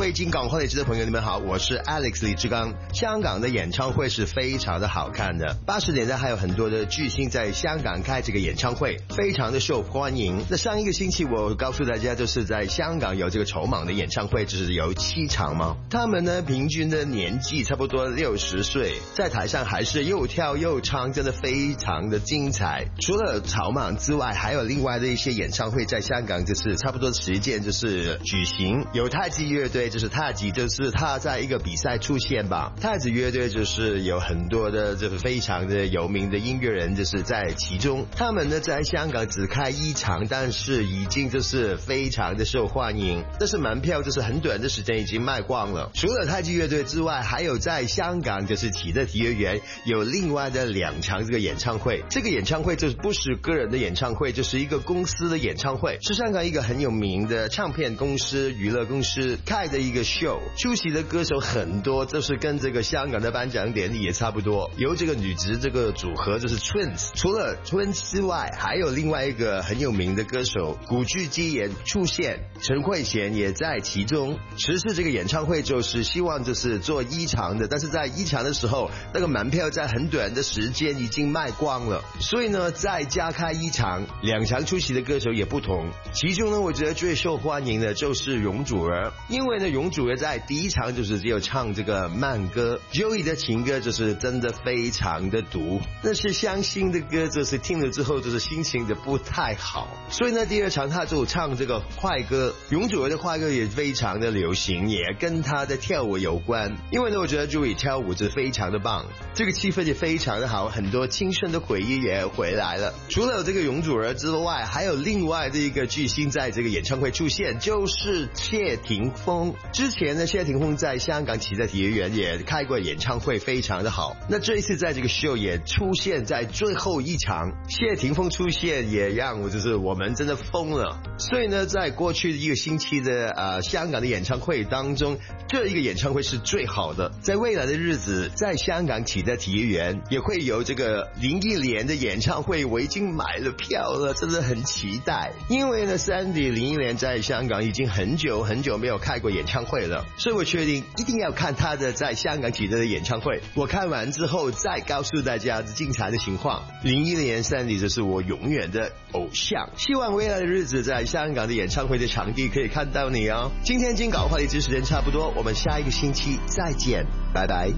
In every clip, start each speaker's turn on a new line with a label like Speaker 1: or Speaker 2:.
Speaker 1: 位金港话理智的朋友，你们好，我是 Alex 李志刚。香港的演唱会是非常的好看的，80年代还有很多的巨星在香港开这个演唱会，非常的受欢迎。那上一个星期我告诉大家，就是在香港有这个筹码的演唱会，就是有7场嘛。他们呢平均的年纪差不多60岁，在台上还是又跳又唱，真的非常的精彩。除了草蜢之外，还有另外的一些演唱会在香港就是差不多时间就是举行。有太极乐队，就是太极，就是他在一个比赛出现吧。太子乐队就是有很多的就是非常的有名的音乐人就是在其中。他们呢在香港只开1场，但是已经就是非常的受欢迎。但是门票就是很短的时间已经卖光了。除了太极乐队之外，还有在香港就是启德体育园有另外的2场这个演唱会。这个演唱会就是不是个人的演唱会，就是一个公司的演唱会，是香港一个很有名的唱片公司、娱乐公司开的一个 show。 出席的歌手很多，就是跟这个香港的颁奖典礼也差不多。有这个女子这个组合就是 Twins， 除了 Twins 之外，还有另外一个很有名的歌手古巨基也出现，陈慧娴也在其中。其实这个演唱会就是希望就是做1场的，但是在1场的时候，那个门票在很短的时间已经卖光了，所以呢再加开1场，2场出席的歌手也不同。其中呢我觉得最受欢迎的就是容祖儿，因为呢容祖儿在第1场就是只有唱这个慢歌， Joey 的情歌就是真的非常的毒，那是伤心的歌，就是听了之后就是心情的不太好。所以呢第2场他就唱这个快歌，容祖儿的快歌也非常的流行，也跟他的跳舞有关。因为呢我觉得 Joey 跳舞是非常的棒，这个气氛也非常的好，很多青春的回忆也回来了。除了这个容祖儿之外，还有另外的一个巨星在这个演唱会出现，就是谢霆锋。之前呢谢霆锋在香港启德体育园也开过演唱会，非常的好。那这一次在这个 show 也出现在最后1场，谢霆锋出现也让我们真的疯了。所以呢在过去1个星期的香港的演唱会当中，这一个演唱会是最好的。在未来的日子，在香港启德体育园也会有这个林忆莲的演唱会，我已经买了票了，真的很期待。因为呢 Sandy 林忆莲在香港已经很久没有开过演唱会了，所以我确定一定要看她的在香港启德的演唱会。我看完之后再告诉大家精彩的情况。林忆莲 Sandy 这是我永远的偶像，希望未来的日子在香港的演唱会的场地可以看到你哦。今天金港话题时间差不多，我们下一个星期再见，拜拜。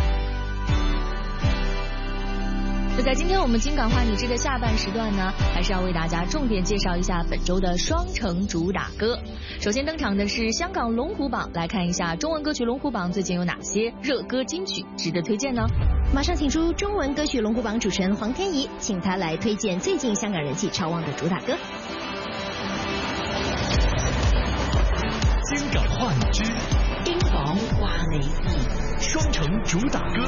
Speaker 2: 就在今天我们金港话你知的下半时段呢，还是要为大家重点介绍一下本周的双城主打歌。首先登场的是香港龙虎榜，来看一下中文歌曲龙虎榜最近有哪些热歌金曲值得推荐呢？
Speaker 3: 马上请出中文歌曲龙虎榜主持人黄天怡，请他来推荐最近香港人气超旺的主打歌。
Speaker 4: 金港话你知，
Speaker 3: 丁房話你知，
Speaker 4: 双城主打歌。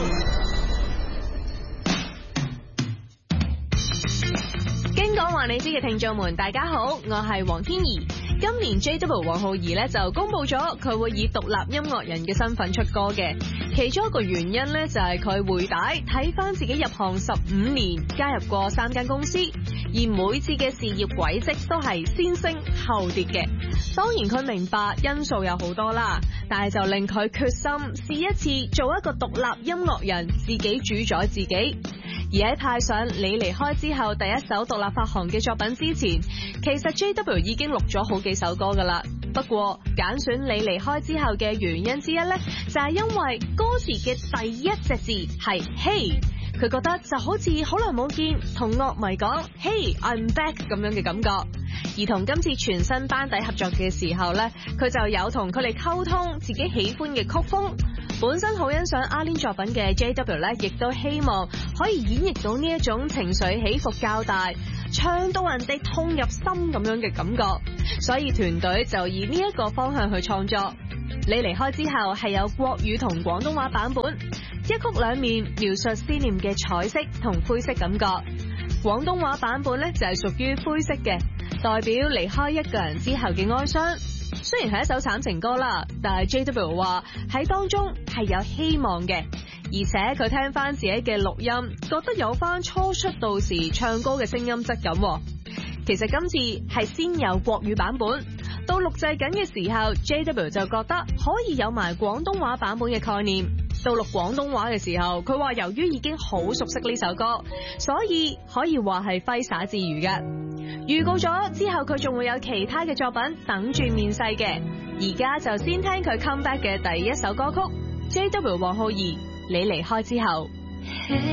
Speaker 5: 經講話你知嘅聽眾們，大家好，我係黃天怡。今年 JW 黃浩兒咧就公布咗佢會以獨立音樂人嘅身份出歌嘅，其中一個原因咧就係佢回帶睇翻自己入行15年，加入過3間公司，而每次嘅事業軌跡都係先升後跌嘅。當然佢明白因素有好多啦，但係就令佢決心試一次做一個獨立音樂人，自己主宰自己。而喺派上你離開之後第一首獨立發行嘅作品之前，其實 JW 已經錄咗好幾首歌噶啦。不過揀選你離開之後嘅原因之一呢，就係因為歌詞嘅第1隻字係 Hey， 佢覺得就好似好耐冇見同樂迷講 Hey I'm back 咁樣嘅感覺。而同今次全新班底合作嘅時候呢，佢就有同佢哋溝通自己喜歡嘅曲風。本身好欣賞阿 Lin 作品嘅 JW 呢，亦都希望可以演繹到呢一種情緒起伏較大，唱到人哋痛入心咁樣嘅感覺，所以團隊就以呢一個方向去創作。你離開之後係有國語同廣東話版本，一曲兩面描述思念嘅彩色同灰色感覺。廣東話版本呢，就係屬於灰色嘅，代表離開一個人之後嘅哀傷。雖然係一首慘情歌啦，但係 JW 話喺當中係有希望嘅，而且佢聽翻自己嘅錄音，覺得有翻初出道時唱歌嘅聲音質感。其實今次係先有國語版本， 到錄製緊嘅時候 ，JW 就覺得可以有埋廣東話版本嘅概念。到錄廣東話嘅時候，佢話由於已經好熟悉呢首歌，所以可以話係揮灑自如嘅。預告咗之後，佢仲會有其他嘅作品等住面世嘅。而家就先聽佢 come back 嘅第一首歌曲 ，JW 王灝兒，你離開之後。